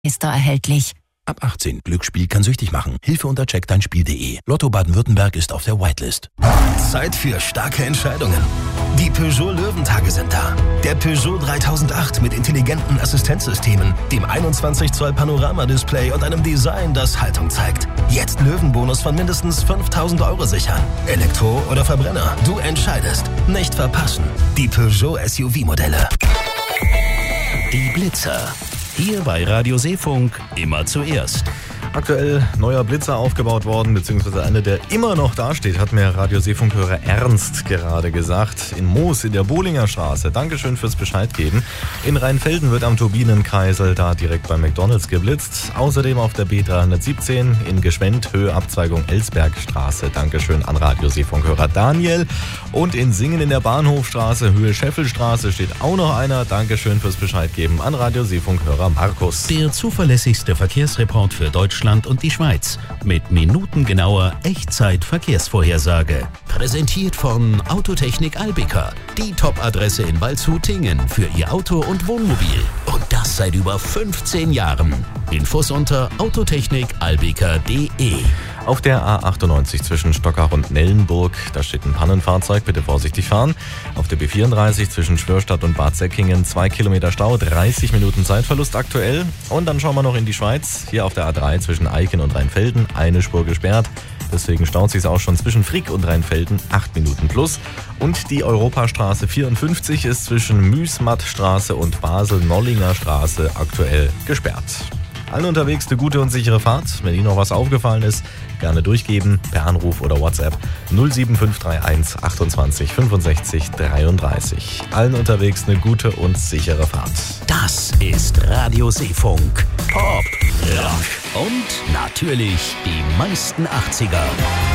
ist da erhältlich. Ab 18. Glücksspiel kann süchtig machen. Hilfe unter checkdeinspiel.de. Lotto Baden-Württemberg ist auf der Whitelist. Zeit für starke Entscheidungen. Die Peugeot Löwentage sind da. Der Peugeot 3008 mit intelligenten Assistenzsystemen, dem 21 Zoll Panoramadisplay und einem Design, das Haltung zeigt. Jetzt Löwenbonus von mindestens 5.000 € sichern. Elektro oder Verbrenner, du entscheidest. Nicht verpassen. Die Peugeot SUV-Modelle. Die Blitzer. Hier bei Radio Seefunk immer zuerst. Aktuell neuer Blitzer aufgebaut worden, beziehungsweise einer, der immer noch dasteht, hat mir Radio Seefunkhörer Ernst gerade gesagt. In Moos in der Bohlinger Straße. Dankeschön fürs Bescheid geben. In Rheinfelden wird am Turbinenkreisel da direkt bei McDonalds geblitzt. Außerdem auf der B317 in Gschwend, Höhe Abzweigung Elsbergstraße. Dankeschön an Radio Seefunkhörer Daniel. Und in Singen in der Bahnhofstraße, Höhe Scheffelstraße steht auch noch einer. Dankeschön fürs Bescheid geben an Radio Seefunkhörer Markus. Der zuverlässigste Verkehrsreport für Deutschland und die Schweiz mit minutengenauer Echtzeit-Verkehrsvorhersage. Präsentiert von Autotechnik Albika, die Top-Adresse in Waldshut-Tingen für Ihr Auto- und Wohnmobil. Und das seit über 15 Jahren. Infos unter autotechnikalbika.de. Auf der A98 zwischen Stockach und Nellenburg, da steht ein Pannenfahrzeug, bitte vorsichtig fahren. Auf der B34 zwischen Schwörstadt und Bad Säckingen 2 Kilometer Stau, 30 Minuten Zeitverlust aktuell. Und dann schauen wir noch in die Schweiz. Hier auf der A3 zwischen Eichen und Rheinfelden, eine Spur gesperrt. Deswegen staut sich auch schon zwischen Frick und Rheinfelden 8 Minuten plus. Und die Europastraße 54 ist zwischen Müßmattstraße und Basel-Nollinger Straße aktuell gesperrt. Allen unterwegs eine gute und sichere Fahrt. Wenn Ihnen noch was aufgefallen ist, gerne durchgeben per Anruf oder WhatsApp 07531 28 65 33. Allen unterwegs eine gute und sichere Fahrt. Das ist Radio Seefunk. Pop, Rock und natürlich die meisten 80er.